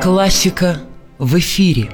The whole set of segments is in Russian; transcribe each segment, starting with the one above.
Классика в эфире.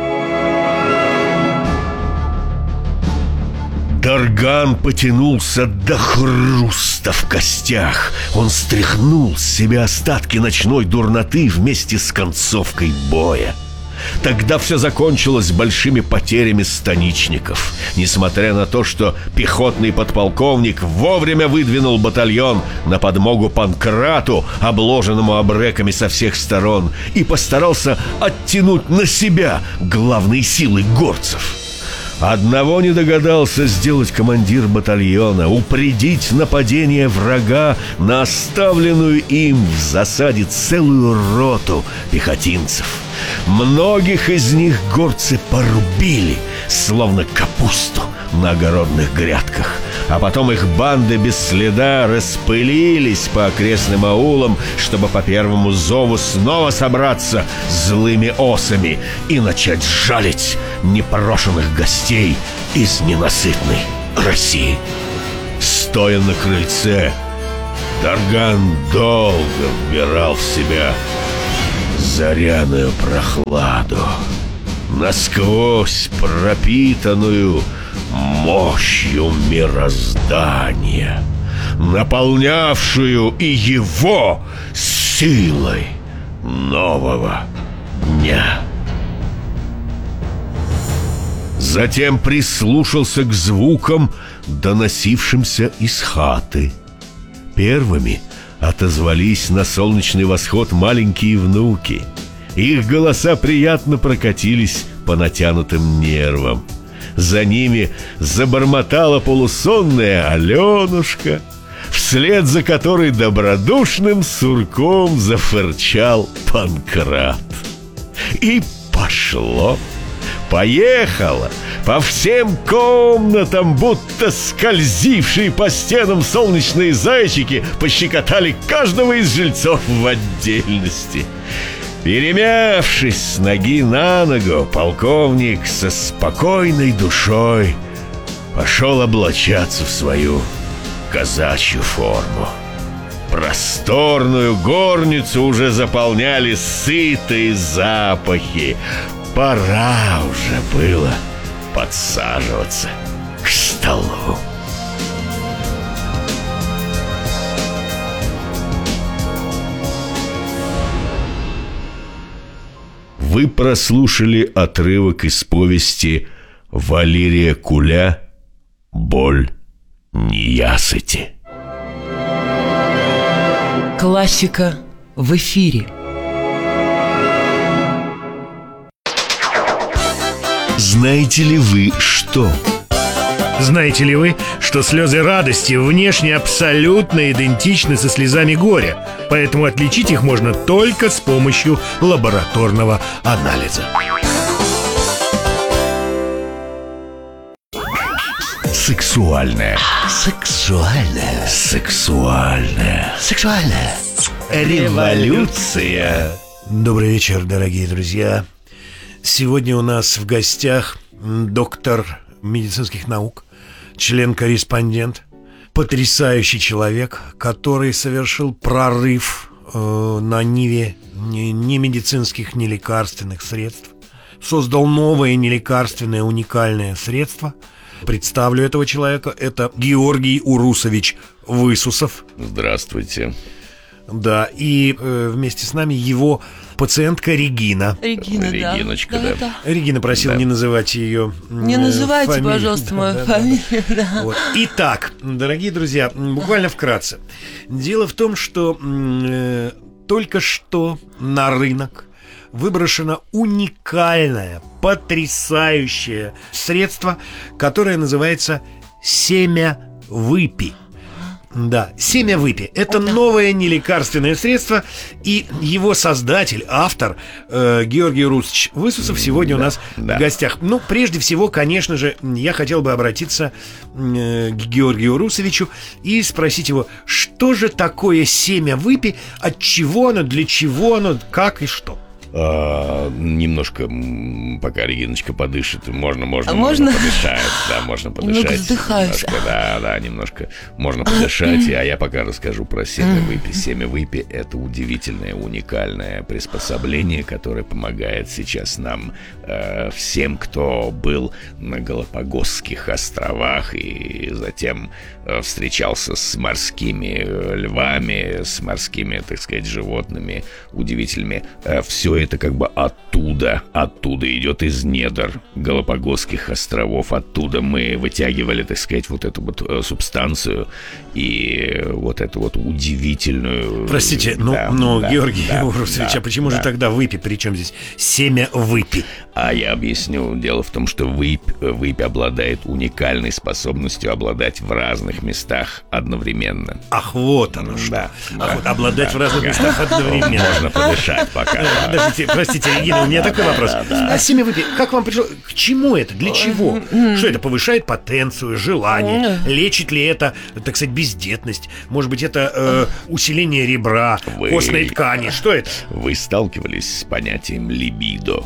Дарган потянулся до хруста в костях. Он стряхнул с себя остатки ночной дурноты вместе с концовкой боя. Тогда все закончилось большими потерями станичников. Несмотря на то, что пехотный подполковник вовремя выдвинул батальон на подмогу Панкрату, обложенному абреками со всех сторон, и постарался оттянуть на себя главные силы горцев. Одного не догадался сделать командир батальона: упредить нападение врага на оставленную им в засаде целую роту пехотинцев. Многих из них горцы порубили, словно капусту на огородных грядках. А потом их банды без следа распылились по окрестным аулам, чтобы по первому зову снова собраться злыми осами и начать жалить непрошенных гостей из ненасытной России. Стоя на крыльце, Дарган долго вбирал в себя заряную прохладу, насквозь пропитанную мощью мироздания, наполнявшую и его силой нового дня. Затем прислушался к звукам, доносившимся из хаты. Первыми отозвались на солнечный восход маленькие внуки. Их голоса приятно прокатились по натянутым нервам. За ними забормотала полусонная Аленушка, вслед за которой добродушным сурком зафырчал Панкрат. И поехало по всем комнатам, будто скользившие по стенам солнечные зайчики пощекотали каждого из жильцов в отдельности. Перемявшись с ноги на ногу, полковник со спокойной душой пошел облачаться в свою казачью форму. Просторную горницу уже заполняли сытые запахи. Пора уже было подсаживаться к столу. Вы прослушали отрывок из повести Валерия Куля «Боль неясыти». Классика в эфире. Знаете ли вы что? Знаете ли вы, что слезы радости внешне абсолютно идентичны со слезами горя, поэтому отличить их можно только с помощью лабораторного анализа? Сексуальная революция. Добрый вечер, дорогие друзья. Сегодня у нас в гостях доктор медицинских наук, член-корреспондент, потрясающий человек, который совершил прорыв на ниве ни медицинских, ни лекарственных средств, создал новое нелекарственное уникальное средство. Представлю этого человека. Это Георгий Урусович Высусов. Здравствуйте. Да, и вместе с нами его пациентка Регина. Региночка, да. Регина просила не называть ее Не называйте, фамилию. пожалуйста, мою фамилию. Да. Вот. Итак, дорогие друзья, буквально вкратце. Дело в том, что только что на рынок выброшено уникальное, потрясающее средство, которое называется семя выпи. Да, семя выпи. Это новое нелекарственное средство, и его создатель, автор Георгий Урусович Высусов сегодня у нас в гостях. Ну, прежде всего, конечно же, я хотел бы обратиться к Георгию Урусовичу и спросить его, что же такое семя выпи, от чего оно, для чего оно, как и что? Немножко, пока Региночка подышит, можно можно? подышать. Да, можно подышать. Немного задыхаюсь. Да, немножко можно подышать. А я пока расскажу про семя выпи. Семя выпи — это удивительное, уникальное приспособление, которое помогает сейчас нам, всем, кто был на Галапагосских островах и затем встречался с морскими львами, с морскими, так сказать, животными удивительными. Все это как бы оттуда идет из недр Галапагосских островов. Оттуда мы вытягивали, так сказать, вот эту вот субстанцию и вот эту вот удивительную... Простите, Георгий Урусович, а почему же тогда выпи? Причем здесь семя выпи? А я объясню. Дело в том, что выпи обладает уникальной способностью обладать в разных местах одновременно. Ах, вот оно что. Вот обладать в разных местах одновременно. Можно подышать пока. Подождите, простите, Регина, у меня такой вопрос. А семя выпи, как вам пришло? К чему это? Для чего? Что это повышает потенцию, желание? Лечит ли это, так сказать, бездетность? Может быть, это усиление ребра, костной ткани? Что это? Вы сталкивались с понятием либидо?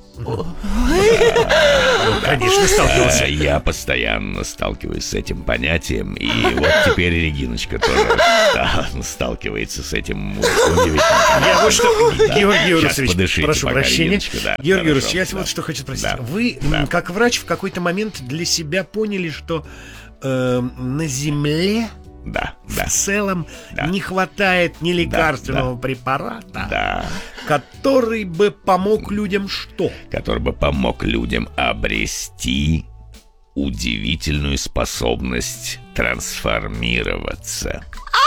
Конечно, сталкивался. Я постоянно сталкиваюсь с этим понятием. И вот теперь Региночка тоже сталкивается с этим удивительным. Я вот что, Георгий Урусович, подышите, прошу пока, прощения. Региночка, Георгий Урусович, я вот что хочу спросить. Вы, как врач, в какой-то момент для себя поняли, что на Земле в целом не хватает ни лекарственного препарата, который бы помог людям что? Который бы помог людям обрести удивительную способность трансформироваться.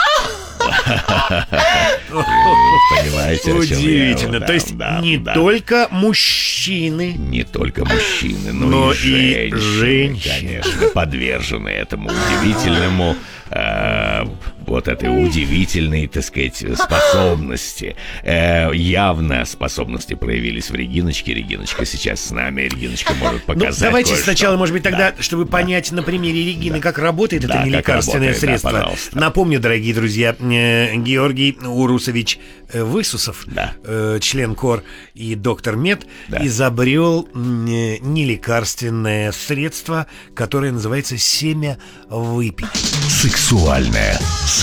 Понимаете, о чем я? Удивительно. То есть не только мужчины, но и женщины, конечно, подвержены этому удивительному, вот этой удивительной, так сказать, способности. Явно способности проявились в Региночке. Региночка сейчас с нами. Региночка может показать. Давайте кое-что. сначала, может быть, тогда, чтобы понять на примере Регины, как работает это нелекарственное средство. пожалуйста. Напомню, дорогие друзья, Георгий Урусович Высусов, член КОР и доктор мед, изобрел нелекарственное средство, которое называется семя выпи. Сексуальная.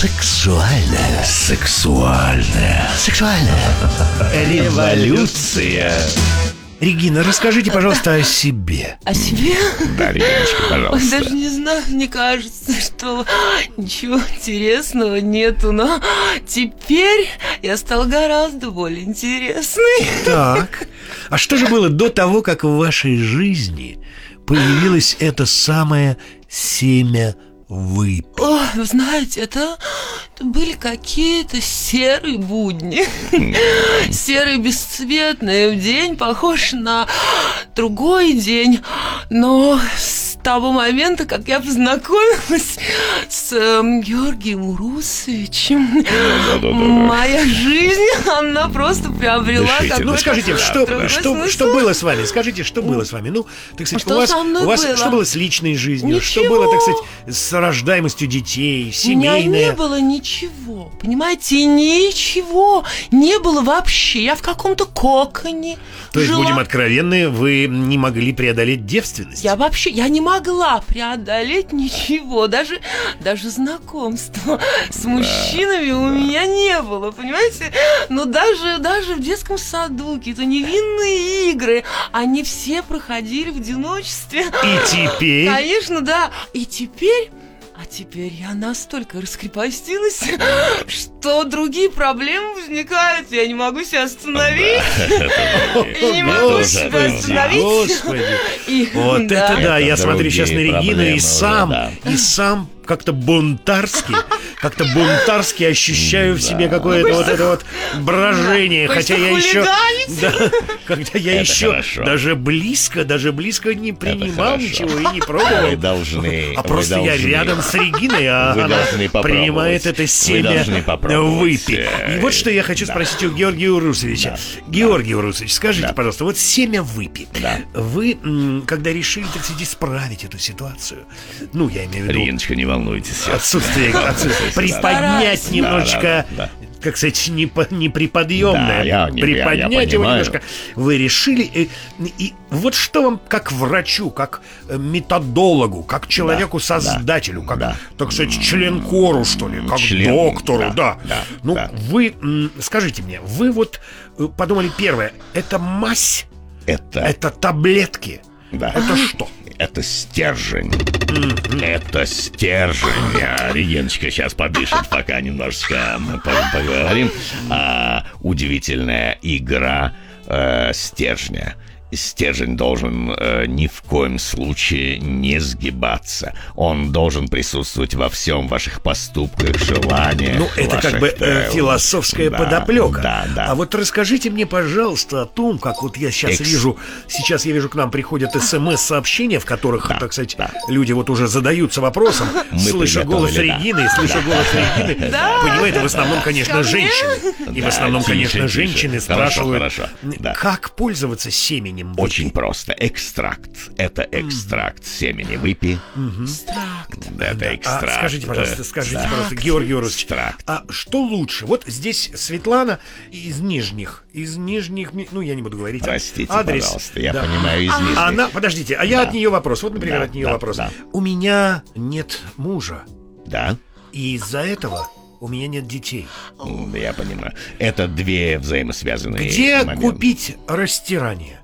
Революция. Регина, расскажите, пожалуйста, о себе. О себе? Да, Региночка, пожалуйста. Даже не знаю, мне кажется, что ничего интересного нету, но теперь я стала гораздо более интересной. Так, а что же было до того, как в вашей жизни появилось это самое семя выпи? Ой, вы знаете, это были какие-то серые будни. Серые, бесцветные. День похож на другой день. Но с того момента, как я познакомилась с Георгием Урусовичем, моя жизнь, она просто приобрела какой-то... Скажите, что было с вами? Скажите, что было с вами? Ну, так сказать, у вас что было с личной жизнью? Что было, так сказать, с рождаемостью детей, семейное? У меня не было ничего, понимаете, ничего не было вообще. Я в каком-то коконе То есть, жила. будем откровенны, вы не могли преодолеть девственность? Я не могла преодолеть ничего, даже знакомства с мужчинами у меня не было, понимаете? Но даже в детском саду какие-то невинные игры, они все проходили в одиночестве. И теперь? Конечно, да. И теперь я настолько раскрепостилась, что другие проблемы возникают. Я не могу себя остановить. Я не могу себя остановить. Господи. Вот это да, я смотрю сейчас на Регину и сам как-то бунтарски ощущаю в себе какое-то вот это вот брожение, хотя я еще даже близко не принимал ничего и не пробовал. А просто я рядом с Региной, а она принимает это семя выпи. И вот что я хочу спросить у Георгия Урусовича. Георгий Урусович, скажите, пожалуйста, вот семя выпи. Вы, когда решили, так сказать, исправить эту ситуацию, ну, я имею в виду... Региночка, не волнуйтесь. Отсутствие, приподнять немножечко как сказать, неприподъемная. Да, я Приподнять его понимаю. немножко. Вы решили. И вот что вам, как врачу, как методологу, как человеку-создателю, как, так сказать, членкору, что ли, как доктору, да. Ну, вы, скажите мне, вы вот подумали, первое, это мазь, это таблетки, это что? Это стержень. Это стержень. Региночка сейчас подышит, пока немножечко мы поговорим. Удивительная игра стержня. Стержень должен ни в коем случае не сгибаться. Он должен присутствовать во всем, ваших поступках, желаниях. Ну, это ваших, как бы философская подоплека. Да. А вот расскажите мне, пожалуйста, о том, как вот я сейчас вижу, к нам приходят СМС-сообщения, в которых, так сказать, люди вот уже задаются вопросом, слыша голос Регины, понимаете, в основном, конечно, женщины. И в основном, конечно, женщины спрашивают, как пользоваться семенем. Очень просто. Экстракт. Это экстракт семени выпи. Это экстракт. Скажите, пожалуйста, Георгий Георгиевич, а что лучше? Вот здесь Светлана из Нижних, ну, я не буду говорить Простите, адрес. пожалуйста, я понимаю, из Нижних. Она, подождите, я от нее вопрос. Вот, например, от нее вопрос. У меня нет мужа. Да. И из-за этого у меня нет детей. Я понимаю. Это две взаимосвязанные Где моменты. купить растирание?